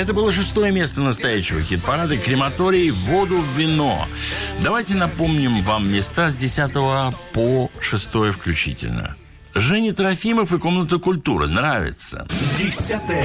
Это было 6-е место настоящего хит-парада «Крематорий. Воду в вино». Давайте напомним вам места с 10 по 6 включительно. Женя Трофимов и «Комната культуры». Нравится. 10